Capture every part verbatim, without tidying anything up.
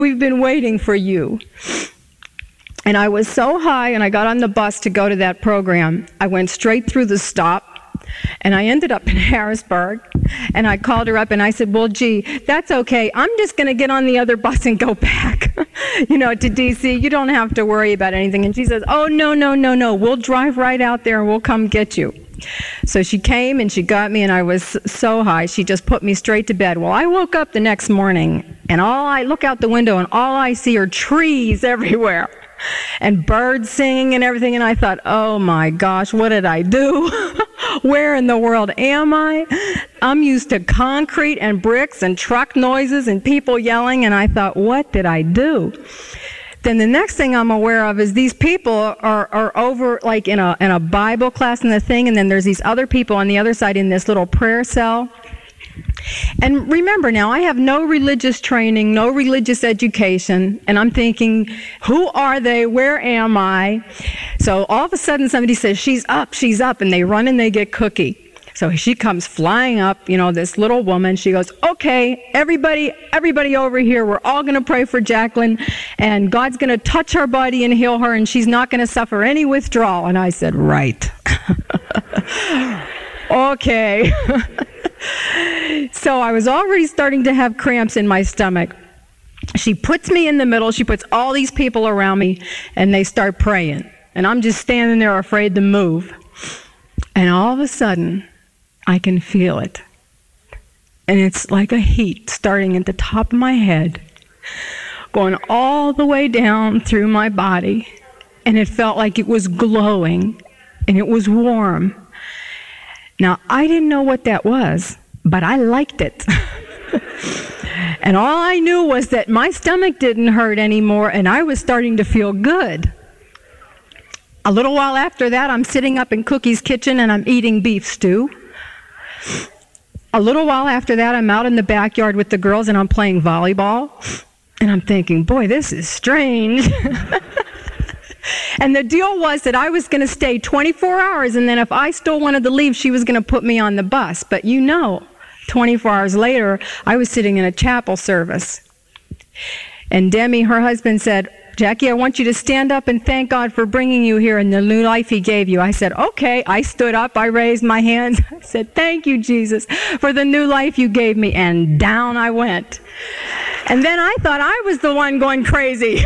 we've been waiting for you. And I was so high, and I got on the bus to go to that program. I went straight through the stop, and I ended up in Harrisburg. And I called her up, and I said, well, gee, that's okay. I'm just going to get on the other bus and go back, you know, to D C. You don't have to worry about anything. And she says, oh, no, no, no, no. We'll drive right out there, and we'll come get you. So she came, and she got me, and I was so high. She just put me straight to bed. Well, I woke up the next morning, and all I look out the window, and all I see are trees everywhere. And birds singing and everything, and I thought, oh my gosh, what did I do? Where in the world am I? I'm used to concrete and bricks and truck noises and people yelling, and I thought, what did I do? Then the next thing I'm aware of is these people are, are over like in a in a Bible class and the thing, and then there's these other people on the other side in this little prayer cell. And remember now, I have no religious training, no religious education, and I'm thinking, who are they? Where am I? So all of a sudden somebody says, she's up, she's up, and they run and they get Cookie. So she comes flying up, you know, this little woman. She goes, okay, everybody, everybody over here, we're all going to pray for Jacqueline, and God's going to touch her body and heal her, and she's not going to suffer any withdrawal. And I said, right. Okay. So I was already starting to have cramps in my stomach. She puts me in the middle. She puts all these people around me, and they start praying. And I'm just standing there afraid to move. And all of a sudden, I can feel it. And it's like a heat starting at the top of my head, going all the way down through my body. And it felt like it was glowing, and it was warm. Now, I didn't know what that was, but I liked it. And all I knew was that my stomach didn't hurt anymore, and I was starting to feel good. A little while after that, I'm sitting up in Cookie's kitchen, and I'm eating beef stew. A little while after that, I'm out in the backyard with the girls, and I'm playing volleyball. And I'm thinking, boy, this is strange. And the deal was that I was going to stay twenty-four hours, and then if I still wanted to leave, she was going to put me on the bus. But you know, twenty-four hours later, I was sitting in a chapel service. And Demi, her husband, said, Jackie, I want you to stand up and thank God for bringing you here and the new life he gave you. I said, okay. I stood up. I raised my hands. I said, thank you, Jesus, for the new life you gave me. And down I went. And then I thought I was the one going crazy.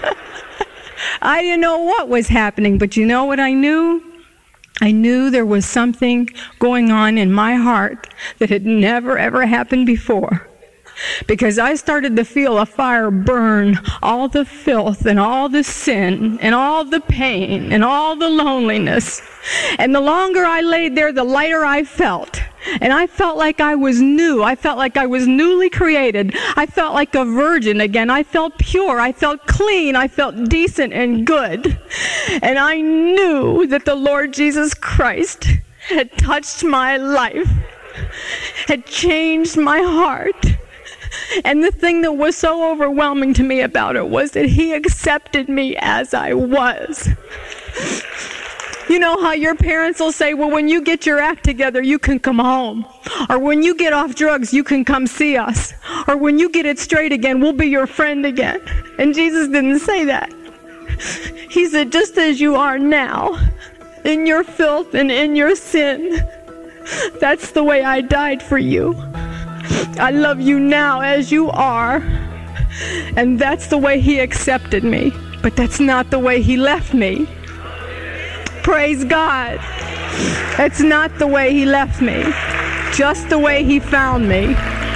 I didn't know what was happening, but you know what I knew? I knew there was something going on in my heart that had never, ever happened before. Because I started to feel a fire burn all the filth and all the sin and all the pain and all the loneliness. And the longer I laid there, the lighter I felt. And I felt like I was new. I felt like I was newly created. I felt like a virgin again. I felt pure. I felt clean. I felt decent and good. And I knew that the Lord Jesus Christ had touched my life, had changed my heart. And the thing that was so overwhelming to me about it was that he accepted me as I was. You know how your parents will say, well, when you get your act together, you can come home. Or when you get off drugs, you can come see us. Or when you get it straight again, we'll be your friend again. And Jesus didn't say that. He said, just as you are now, in your filth and in your sin, that's the way I died for you. I love you now as you are. And that's the way he accepted me. But that's not the way he left me. Praise God. That's not the way he left me. Just the way he found me.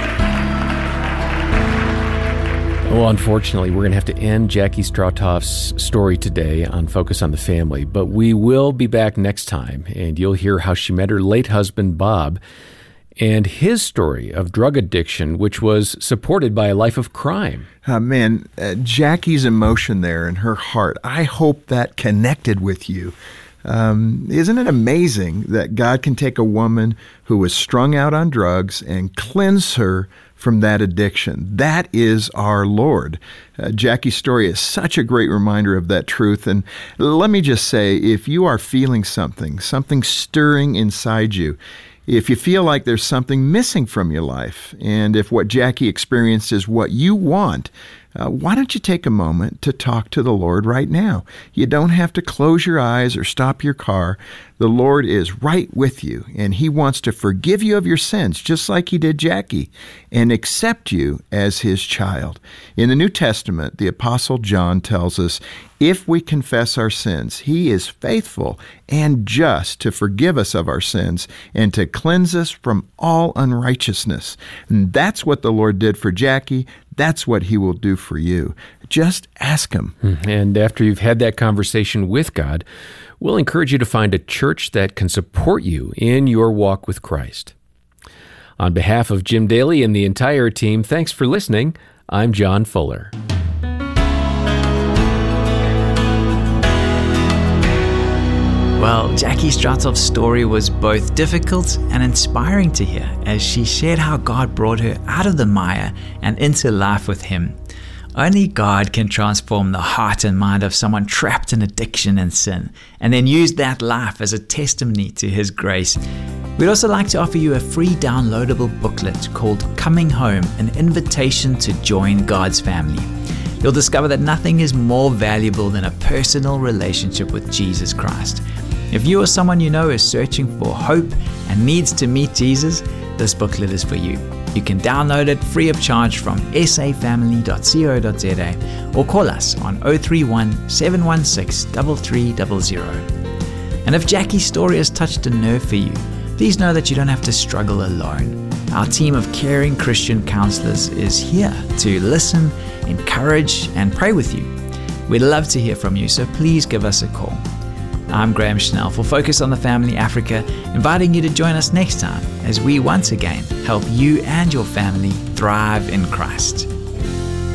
Well, unfortunately, we're going to have to end Jackie Strautoff's story today on Focus on the Family. But we will be back next time, and you'll hear how she met her late husband, Bob, and his story of drug addiction, which was supported by a life of crime. Uh, man, uh, Jackie's emotion there in her heart, I hope that connected with you. Um, isn't it amazing that God can take a woman who was strung out on drugs and cleanse her from that addiction? That is our Lord. Uh, Jackie's story is such a great reminder of that truth. And let me just say, if you are feeling something, something stirring inside you, if you feel like there's something missing from your life, and if what Jackie experienced is what you want, uh, why don't you take a moment to talk to the Lord right now? You don't have to close your eyes or stop your car. The Lord is right with you, and He wants to forgive you of your sins, just like He did Jackie, and accept you as His child. In the New Testament, the Apostle John tells us, if we confess our sins, He is faithful and just to forgive us of our sins and to cleanse us from all unrighteousness. And that's what the Lord did for Jackie. That's what He will do for you. Just ask Him. And after you've had that conversation with God, we'll encourage you to find a church that can support you in your walk with Christ. On behalf of Jim Daly and the entire team, thanks for listening. I'm John Fuller. Well, Jackie Stratov's story was both difficult and inspiring to hear as she shared how God brought her out of the mire and into life with Him. Only God can transform the heart and mind of someone trapped in addiction and sin, and then use that life as a testimony to His grace. We'd also like to offer you a free downloadable booklet called Coming Home, an invitation to join God's family. You'll discover that nothing is more valuable than a personal relationship with Jesus Christ. If you or someone you know is searching for hope and needs to meet Jesus, this booklet is for you. You can download it free of charge from s a family dot co dot z a or call us on zero three one, seven one six, three three zero zero. And if Jackie's story has touched a nerve for you, please know that you don't have to struggle alone. Our team of caring Christian counselors is here to listen, encourage, and pray with you. We'd love to hear from you, so please give us a call. I'm Graham Schnell for Focus on the Family Africa, inviting you to join us next time as we once again help you and your family thrive in Christ.